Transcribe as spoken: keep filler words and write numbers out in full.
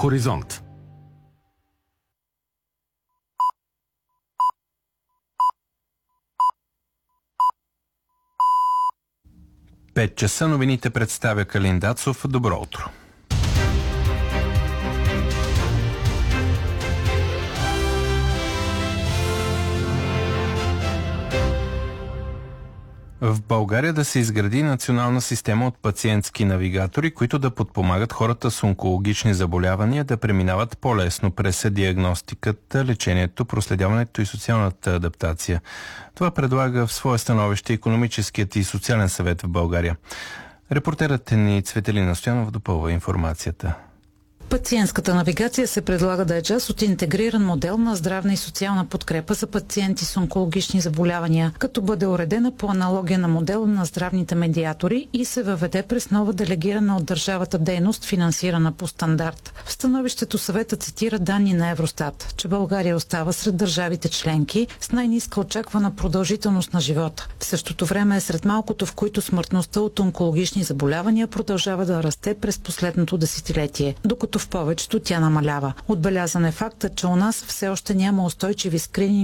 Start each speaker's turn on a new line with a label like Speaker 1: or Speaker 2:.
Speaker 1: Хоризонт. Пет часа новините представя Калин Дацов. Добро утро. В България да се изгради национална система от пациентски навигатори, които да подпомагат хората с онкологични заболявания да преминават по-лесно през диагностиката, лечението, проследяването и социалната адаптация. Това предлага в свое становище Икономическият и социален съвет в България. Репортерът ни Цветелина Стоянов допълва информацията.
Speaker 2: Пациентската навигация се предлага да е част от интегриран модел на здравна и социална подкрепа за пациенти с онкологични заболявания, като бъде уредена по аналогия на модела на здравните медиатори и се въведе през нова делегирана от държавата дейност, финансирана по стандарт. В становището съвета цитира данни на Евростат, че България остава сред държавите членки с най-ниска очаквана продължителност на живота. В същото време е сред малкото, в които смъртността от онкологични заболявания продължава да расте през последното десетилетие, докато в повечето тя намалява. Отбелязан е фактът, че у нас все още няма устойчиви скрининги